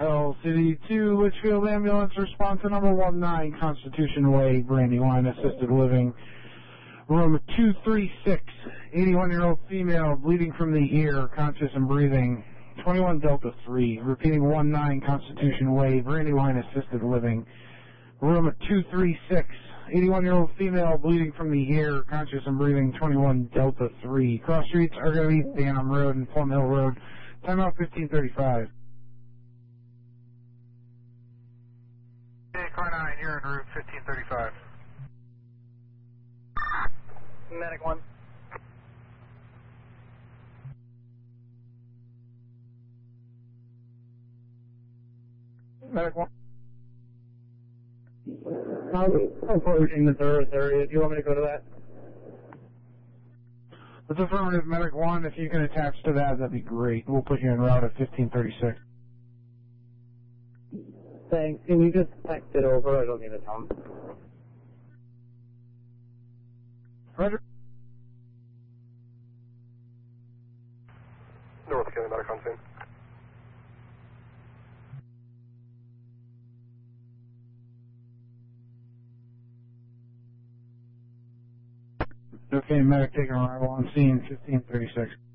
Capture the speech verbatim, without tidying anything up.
L City two, Litchfield Ambulance, response to number one nine, Constitution Way, Brandywine, Assisted Living, room two three six, eighty-one-year-old female, bleeding from the ear, conscious and breathing, twenty-one Delta three, repeating one nine, Constitution Way, Brandywine, Assisted Living, room two three six, eighty-one-year-old female, bleeding from the ear, conscious and breathing, twenty-one Delta three. Cross streets are going to be Banham Road and Plum Hill Road. Timeout fifteen thirty-five. Hey, car nine, you're en route fifteen thirty-five. Medic one. Medic one. I'm approaching the Thursday area. Do you want me to go to that? That's affirmative, Medic one. If you can attach to that, that'd be great. We'll put you en route at fifteen thirty-six. Thanks. Can you just text it over? I don't need a time. Roger. North County Medic on scene. Okay, Medic taking arrival on scene, fifteen thirty-six.